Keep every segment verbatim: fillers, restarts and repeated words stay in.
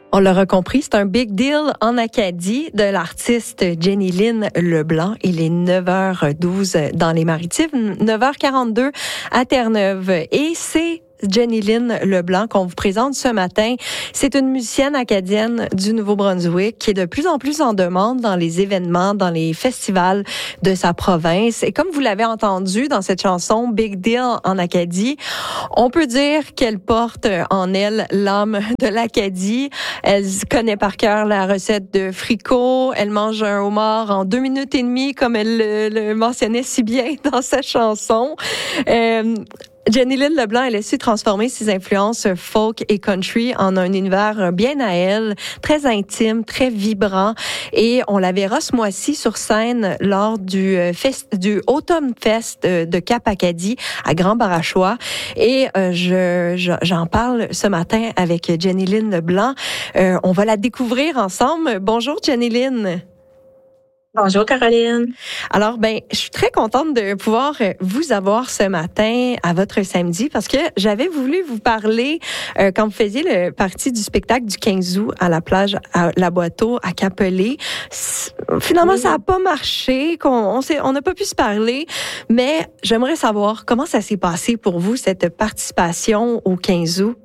On l'aura compris, c'est un big deal en Acadie de l'artiste Jenny Lynn Leblanc. Il est neuf heures douze dans les Maritimes, neuf heures quarante-deux à Terre-Neuve. Et c'est Jenny Lynn Leblanc qu'on vous présente ce matin. C'est une musicienne acadienne du Nouveau-Brunswick qui est de plus en plus en demande dans les événements, dans les festivals de sa province. Et comme vous l'avez entendu dans cette chanson Big Deal en Acadie, on peut dire qu'elle porte en elle l'âme de l'Acadie. Elle connaît par cœur la recette de fricot. Elle mange un homard en deux minutes et demie, comme elle le, le mentionnait si bien dans sa chanson. Euh, Jenny Lynn Leblanc, elle a su transformer ses influences folk et country en un univers bien à elle, très intime, très vibrant. Et on la verra ce mois-ci sur scène lors du, fest, du Autumn Fest de Cap-Acadie à Grand-Barachois. Et euh, je, je, j'en parle ce matin avec Jenny Lynn Leblanc. Euh, on va la découvrir ensemble. Bonjour Jenny Lynn. Bonjour Caroline. Alors, ben, je suis très contente de pouvoir vous avoir ce matin à votre samedi parce que j'avais voulu vous parler euh, quand vous faisiez le partie du spectacle du quinze août à la plage à La Boiteau à Capelé. Finalement, oui. Ça n'a pas marché, qu'on, on s'est, on n'a pas pu se parler, mais j'aimerais savoir comment ça s'est passé pour vous, cette participation au quinze août.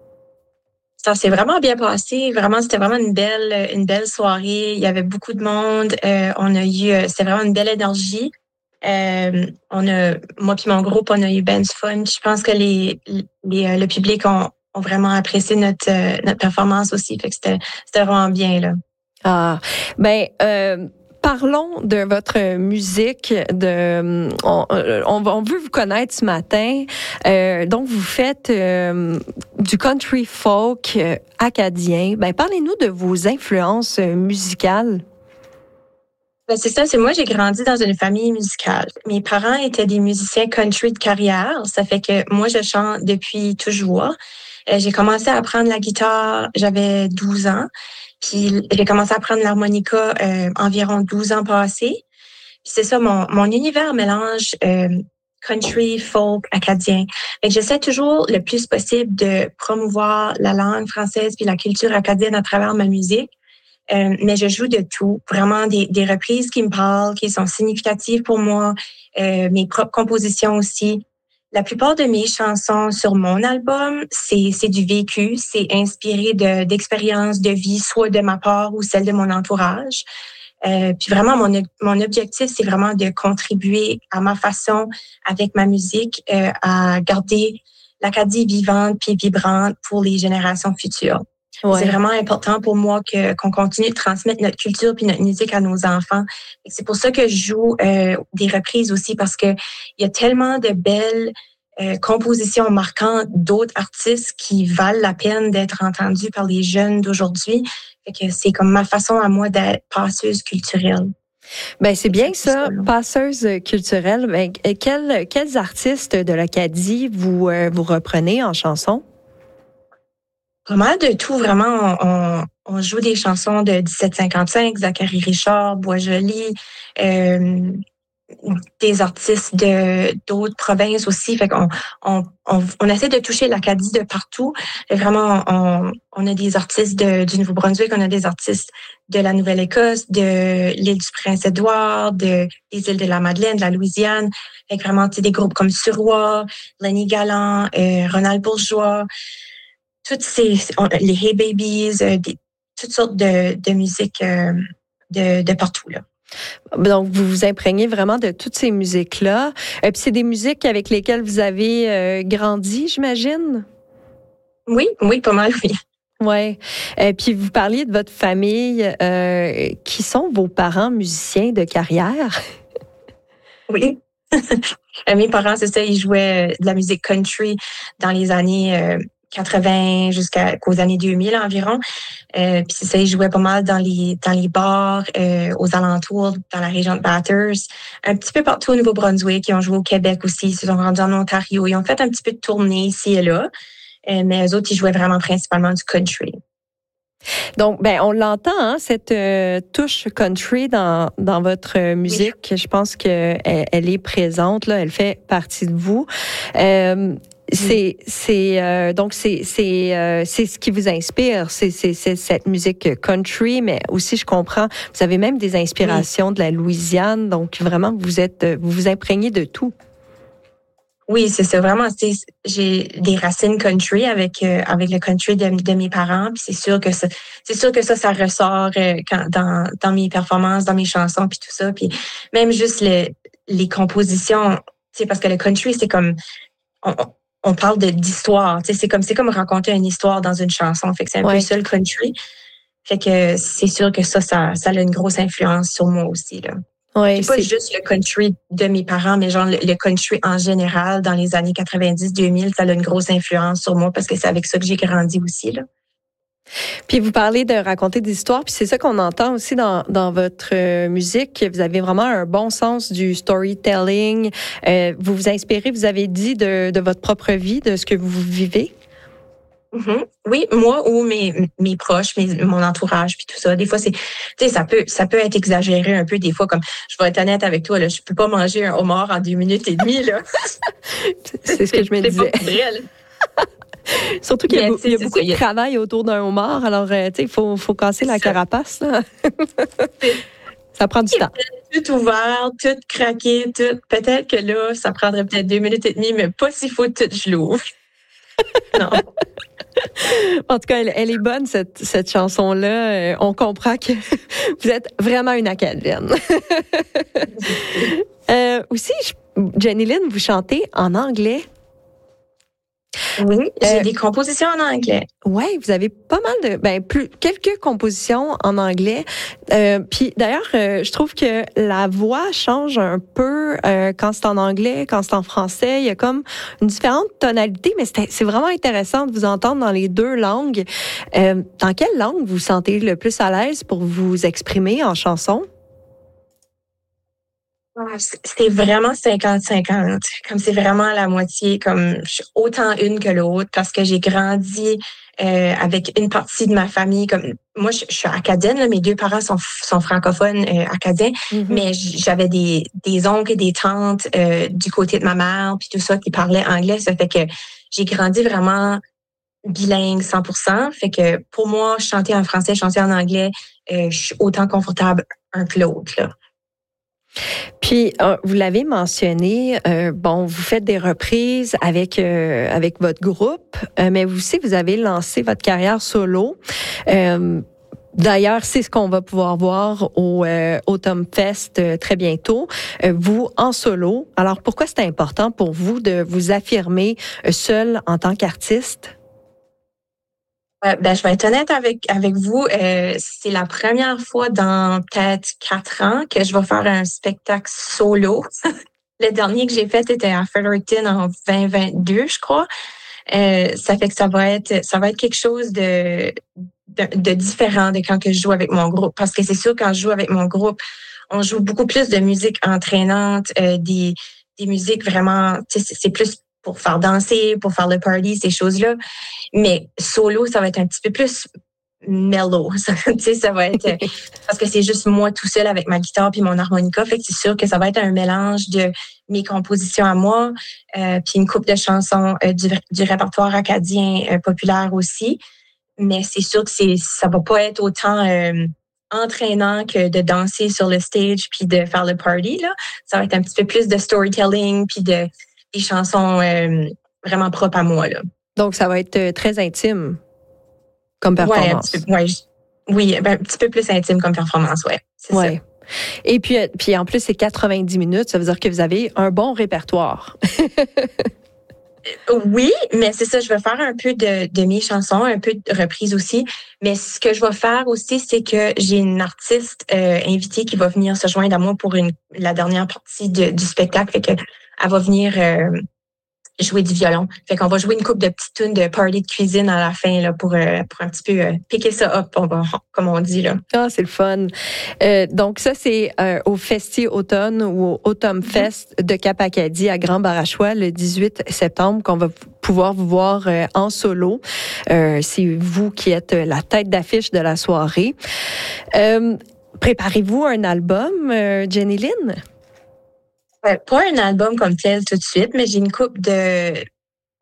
Ça s'est vraiment bien passé. Vraiment, c'était vraiment une belle, une belle soirée. Il y avait beaucoup de monde. Euh, on a eu, c'était vraiment une belle énergie. Euh, on a, moi puis mon groupe, on a eu ben du fun. Je pense que les, les le public ont, ont vraiment apprécié notre, notre performance aussi. Fait que c'était, c'était vraiment bien là. Ah, ben. Euh... Parlons de votre musique. De, on, on, on veut vous connaître ce matin. Euh, donc, vous faites euh, du country folk euh, acadien. Ben, parlez-nous de vos influences musicales. Ben, c'est ça, c'est moi, j'ai grandi dans une famille musicale. Mes parents étaient des musiciens country de carrière. Ça fait que moi, je chante depuis toujours. Euh, j'ai commencé à apprendre la guitare, j'avais douze ans. Puis j'ai commencé à apprendre l'harmonica euh, environ douze ans passés. Puis c'est ça, mon, mon univers mélange euh, country, folk, acadien. Fait que j'essaie toujours le plus possible de promouvoir la langue française puis la culture acadienne à travers ma musique. Euh, mais je joue de tout, vraiment des, des reprises qui me parlent, qui sont significatives pour moi, euh, mes propres compositions aussi. La plupart de mes chansons sur mon album, c'est, c'est du vécu, c'est inspiré de, d'expériences de vie, soit de ma part ou celle de mon entourage. Euh, puis vraiment, mon, mon objectif, c'est vraiment de contribuer à ma façon, avec ma musique, euh, à garder l'Acadie vivante puis vibrante pour les générations futures. Ouais. C'est vraiment important pour moi que, qu'on continue de transmettre notre culture puis notre musique à nos enfants. Et c'est pour ça que je joue euh, des reprises aussi, parce que il y a tellement de belles euh, compositions marquantes d'autres artistes qui valent la peine d'être entendus par les jeunes d'aujourd'hui. Fait que c'est comme ma façon à moi d'être passeuse culturelle. Ben c'est bien ça, passeuse culturelle. Ben, quels, quels artistes de l'Acadie vous, euh, vous reprenez en chanson? Pas mal de tout, vraiment. On, on joue des chansons de dix-sept cinquante-cinq, Zachary Richard, Boisjoli, euh, des artistes de d'autres provinces aussi. Fait qu'on on, on, on essaie de toucher l'Acadie de partout. Et vraiment, on, on a des artistes de, du Nouveau-Brunswick, on a des artistes de la Nouvelle-Écosse, de l'île du Prince-Édouard, de, des îles de la Madeleine, de la Louisiane. Fait que vraiment, tu sais, des groupes comme Suroît, Lenny Galland, euh, Ronald Bourgeois, toutes ces, les Hey Babies, euh, des, toutes sortes de, de musique euh, de, de partout, là. Donc, vous vous imprégnez vraiment de toutes ces musiques-là. Et puis, c'est des musiques avec lesquelles vous avez euh, grandi, j'imagine? Oui, oui, pas mal, oui. Oui. Et puis, vous parliez de votre famille. Euh, qui sont vos parents musiciens de carrière? Oui. Mes parents, c'est ça, ils jouaient de la musique country dans les années euh, quatre-vingts jusqu'aux années deux mille environ. Euh, puis c'est ça, ils jouaient pas mal dans les dans les bars, euh, aux alentours, dans la région de Bathurst, un petit peu partout au Nouveau-Brunswick. Ils ont joué au Québec aussi, ils se sont rendus en Ontario. Ils ont fait un petit peu de tournée ici et là, euh, mais eux autres, ils jouaient vraiment principalement du country. Donc, ben, on l'entend, hein, cette euh, touche country dans dans votre musique. Oui. Je pense que elle, elle est présente là, elle fait partie de vous. Euh, c'est c'est euh, donc c'est c'est euh, c'est ce qui vous inspire, c'est c'est c'est cette musique country, mais aussi je comprends, vous avez même des inspirations oui. de la Louisiane, donc vraiment vous êtes vous vous imprégnez de tout. Oui, c'est ça vraiment. C'est, j'ai des racines country avec euh, avec le country de, de mes parents, puis c'est sûr que ça, c'est sûr que ça, ça ressort euh, quand, dans dans mes performances, dans mes chansons, puis tout ça, puis même juste les les compositions, tu sais, parce que le country c'est comme on, on parle de d'histoire, tu sais, c'est comme c'est comme raconter une histoire dans une chanson, fait que c'est un ouais. peu ça le country, fait que c'est sûr que ça, ça ça a une grosse influence sur moi aussi là. Ouais, c'est pas juste le country de mes parents, mais genre le, le country en général dans les années quatre-vingt-dix deux mille, ça a une grosse influence sur moi parce que c'est avec ça que j'ai grandi aussi là. Puis vous parlez de raconter des histoires, puis c'est ça qu'on entend aussi dans, dans votre euh, musique. Vous avez vraiment un bon sens du storytelling. Euh, vous vous inspirez, vous avez dit, de, de votre propre vie, de ce que vous vivez. Mm-hmm. Oui, moi ou mes mes proches, mes, mon entourage, puis tout ça. Des fois, c'est, tu sais, ça peut ça peut être exagéré un peu. Des fois, comme je vais être honnête avec toi, là, je peux pas manger un homard en deux minutes et demie là. C'est ce que je me disais. C'est pas vrai, là. Surtout qu'il y a, il y a beaucoup de travail autour d'un homard, alors euh, tu sais, il faut, faut casser la carapace. Là. Ça prend du temps. Tout ouvert, tout craqué, tout. Peut-être que là, ça prendrait peut-être deux minutes et demie, mais pas s'il faut tout je l'ouvre. Non. En tout cas, elle, elle est bonne, cette, cette chanson-là. Euh, on comprend que vous êtes vraiment une acadienne. euh, aussi, Jenny-Lyn, vous chantez en anglais. Oui, j'ai euh, des compositions en anglais. Oui, vous avez pas mal de, ben plus quelques compositions en anglais. Euh, puis d'ailleurs, euh, je trouve que la voix change un peu euh, quand c'est en anglais, quand c'est en français. Il y a comme une différente tonalité, mais c'est, c'est vraiment intéressant de vous entendre dans les deux langues. Euh, dans quelle langue vous vous sentez le plus à l'aise pour vous exprimer en chanson? C'est vraiment cinquante cinquante. Comme c'est vraiment la moitié, comme je suis autant une que l'autre, parce que j'ai grandi euh, avec une partie de ma famille. Comme moi, je, je suis acadienne, là, mes deux parents sont, sont francophones euh, acadiens, mm-hmm. mais j'avais des, des oncles et des tantes euh, du côté de ma mère, puis tout ça, qui parlaient anglais. Ça fait que j'ai grandi vraiment bilingue cent pour cent. Fait que pour moi, chanter en français, chanter en anglais, euh, je suis autant confortable un que l'autre, là. Puis, euh, vous l'avez mentionné, euh, bon, vous faites des reprises avec euh, avec votre groupe, euh, mais vous aussi, vous avez lancé votre carrière solo. Euh, D'ailleurs, c'est ce qu'on va pouvoir voir au euh, Autumn Fest euh, très bientôt. Euh, vous, en solo. Alors, pourquoi c'est important pour vous de vous affirmer euh, seul en tant qu'artiste? Euh, ben, je vais être honnête avec avec vous. Euh, c'est la première fois dans peut-être quatre ans que je vais faire un spectacle solo. Le dernier que j'ai fait était à Fredericton en vingt vingt-deux, je crois. Euh, ça fait que ça va être ça va être quelque chose de de, de différent de quand que je joue avec mon groupe. Parce que c'est sûr, quand je joue avec mon groupe, on joue beaucoup plus de musique entraînante, euh, des des musiques vraiment, tu sais, c'est plus pour faire danser, pour faire le party, ces choses-là. Mais solo, ça va être un petit peu plus mellow. Ça, tu sais, ça va être parce que c'est juste moi tout seul avec ma guitare puis mon harmonica. Fait que c'est sûr que ça va être un mélange de mes compositions à moi, euh, puis une couple de chansons euh, du, du répertoire acadien euh, populaire aussi. Mais c'est sûr que c'est ça va pas être autant euh, entraînant que de danser sur le stage puis de faire le party là. Ça va être un petit peu plus de storytelling puis de des chansons euh, vraiment propres à moi là. Donc ça va être très intime comme performance. Ouais, un petit peu, ouais, oui, ben, un petit peu plus intime comme performance, ouais. C'est ouais. ça. Et puis puis en plus c'est quatre-vingt-dix minutes, ça veut dire que vous avez un bon répertoire. Oui, mais c'est ça, je vais faire un peu de, de mes chansons, un peu de reprises aussi. Mais ce que je vais faire aussi, c'est que j'ai une artiste euh, invitée qui va venir se joindre à moi pour une, la dernière partie de, du spectacle. Fait que elle va venir euh, jouer du violon. Fait qu'on va jouer une couple de petites tunes de party de cuisine à la fin là, pour, euh, pour un petit peu euh, piquer ça up, on va, comme on dit. Là. Ah, c'est le fun. Euh, donc ça, c'est euh, au Festi Automne ou au Autumn Fest de Cap-Acadie à Grand-Barachois le dix-huit septembre qu'on va pouvoir vous voir euh, en solo. Euh, c'est vous qui êtes la tête d'affiche de la soirée. Euh, préparez-vous un album, euh, Jenny-Lyn? Ouais, pas un album comme tel tout de suite, mais j'ai une couple de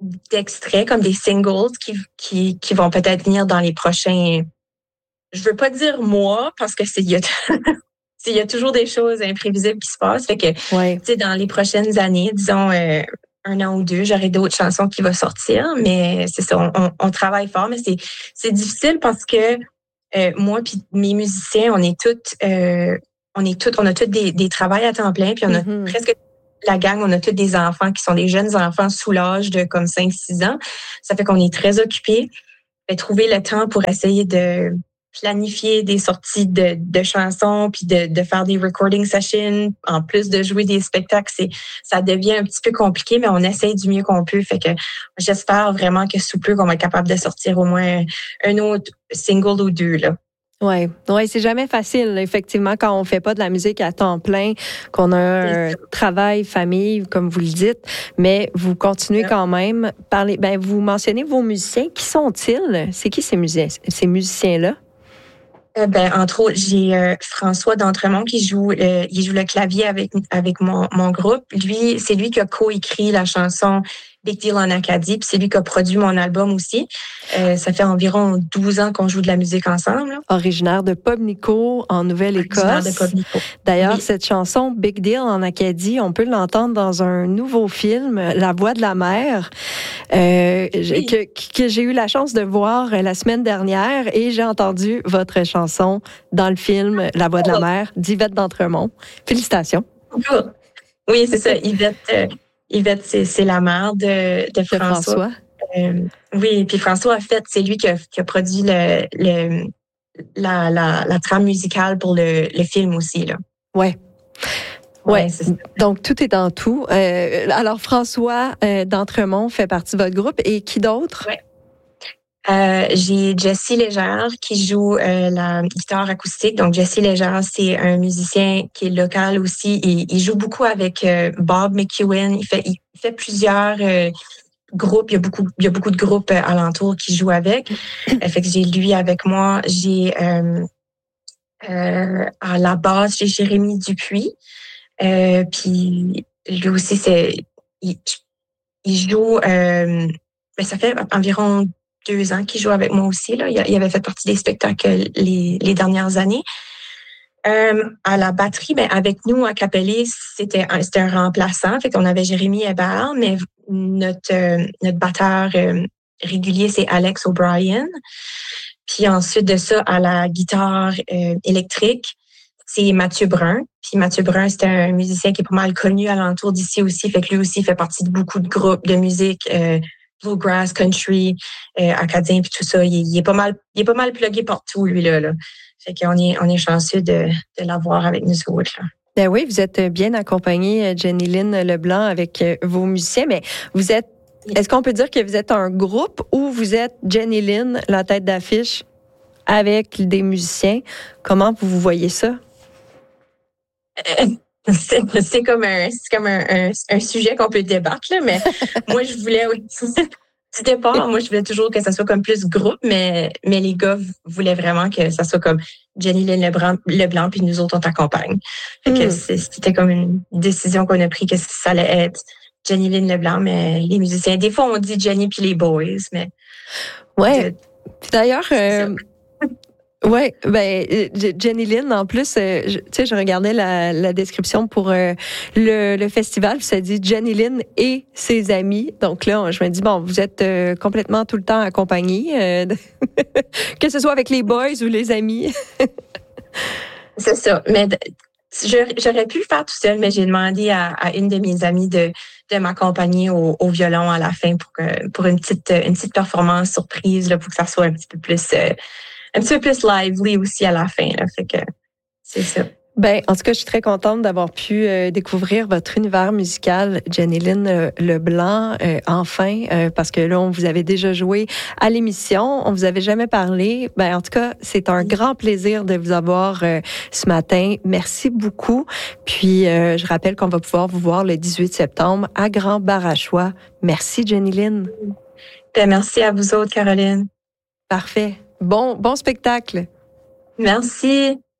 d'extraits, comme des singles qui, qui, qui vont peut-être venir dans les prochains, je veux pas dire mois, parce que c'est, il y a, il y a toujours des choses imprévisibles qui se passent. Fait que, Ouais. tu sais, dans les prochaines années, disons, euh, un an ou deux, j'aurai d'autres chansons qui vont sortir, mais c'est ça, on, on, on travaille fort, mais c'est, c'est difficile parce que euh, moi puis mes musiciens, on est toutes, euh, on est toutes, on a toutes des, des travails à temps plein, puis on a Mm-hmm. presque la gang, on a tous des enfants qui sont des jeunes enfants sous l'âge de comme cinq six ans. Ça fait qu'on est très occupés. Fait trouver le temps pour essayer de planifier des sorties de, de chansons puis de, de faire des recording sessions en plus de jouer des spectacles, c'est ça devient un petit peu compliqué, mais on essaye du mieux qu'on peut. Fait que j'espère vraiment que sous peu qu'on va être capable de sortir au moins un autre single ou deux là. Oui, ouais, c'est jamais facile, effectivement, quand on fait pas de la musique à temps plein, qu'on a un travail, famille, comme vous le dites, mais vous continuez quand même. Parler, ben, vous mentionnez vos musiciens. Qui sont-ils? C'est qui ces musiciens, ces musiciens-là? Euh, ben, entre autres, j'ai euh, François d'Entremont qui joue, euh, il joue le clavier avec avec mon, mon groupe. Lui, c'est lui qui a coécrit la chanson Big Deal en Acadie, puis c'est lui qui a produit mon album aussi. Euh, ça fait environ douze ans qu'on joue de la musique ensemble. Là. Originaire de Pobnico, en Nouvelle-Écosse. Originaire de Pobnico. D'ailleurs, oui. cette chanson Big Deal en Acadie, on peut l'entendre dans un nouveau film, La Voix de la mer, euh, oui. que, que j'ai eu la chance de voir la semaine dernière, et j'ai entendu votre chanson dans le film La Voix de la mer d'Yvette d'Entremont. Félicitations. Oui, c'est ça. Yvette, euh, Yvette c'est, c'est la mère de, de François. De François. Euh, oui, puis François, en fait, c'est lui qui a, qui a produit le, le, la, la, la trame musicale pour le, le film aussi. Là. Ouais. Ouais, ouais donc tout est dans tout. Euh, alors, François euh, d'Entremont fait partie de votre groupe. Et qui d'autre? Ouais. Euh, j'ai Jessie Légère qui joue euh, la guitare acoustique. Donc, Jessie Légère, c'est un musicien qui est local aussi. Il, il joue beaucoup avec euh, Bob McEwen. Il fait, il fait plusieurs euh, groupes. Il y a beaucoup, il y a beaucoup de groupes euh, alentours qui jouent avec. Euh, fait que j'ai lui avec moi. J'ai euh, euh, à la base, j'ai Jérémy Dupuis. Euh, puis lui aussi, c'est il, il joue. Euh, ben, ça fait environ deux ans qu'il joue avec moi aussi. Là. Il avait fait partie des spectacles les, les dernières années. Euh, à la batterie, ben, avec nous, à Capellé, c'était un, c'était un remplaçant. Fait qu'on avait Jérémy Hébert, mais notre, euh, notre batteur euh, régulier, c'est Alex O'Brien. Puis ensuite de ça, à la guitare euh, électrique, c'est Mathieu Brun. Puis Mathieu Brun, c'est un musicien qui est pas mal connu alentour d'ici aussi. Fait que lui aussi fait partie de beaucoup de groupes de musique. Euh, bluegrass, country, euh, acadien puis tout ça, il, il est pas mal, il est pas mal plugué partout lui là. là. Fait qu'on est, on est chanceux de, de l'avoir avec nous autres. Là. Ben oui, vous êtes bien accompagnée, Jenny-Lyn Leblanc, avec vos musiciens, mais vous êtes, est-ce qu'on peut dire que vous êtes un groupe ou vous êtes Jenny-Lyn, la tête d'affiche, avec des musiciens? Comment vous voyez ça? Euh, C'est, c'est comme un, c'est comme un, un, un sujet qu'on peut débattre, là, mais moi, je voulais, du départ, moi, je voulais toujours que ça soit comme plus groupe, mais, mais les gars voulaient vraiment que ça soit comme Jenny-Lyn Leblanc, Leblanc, puis nous autres, on t'accompagne. Fait que mm. c'était comme une décision qu'on a prise que ça allait être Jenny-Lyn Leblanc, mais les musiciens, des fois, on dit Jenny puis les boys, mais. Ouais. De, D'ailleurs, euh, oui, ben Jenny-Lyn, en plus, euh, tu sais, je regardais la, la description pour euh, le, le festival, puis ça dit Jenny-Lyn et ses amis. Donc là, je me dis, bon, vous êtes euh, complètement tout le temps accompagnés, euh, que ce soit avec les boys ou les amis. C'est ça, mais j'aurais pu le faire tout seul, mais j'ai demandé à, à une de mes amies de, de m'accompagner au, au violon à la fin pour, que, pour une petite une petite performance surprise, là, pour que ça soit un petit peu plus... Euh, un petit peu plus lively aussi à la fin. Là, fait que c'est ça. Ben, en tout cas, je suis très contente d'avoir pu euh, découvrir votre univers musical, Jenny-Lyn euh, Leblanc, euh, enfin, euh, parce que là, on vous avait déjà joué à l'émission, on vous avait jamais parlé. Ben, en tout cas, c'est un oui. grand plaisir de vous avoir euh, ce matin. Merci beaucoup. Puis, euh, je rappelle qu'on va pouvoir vous voir le dix-huit septembre à Grand Barachois. Merci, Jenny-Lyn. Ben, merci à vous autres, Caroline. Parfait. Bon, bon spectacle. Merci.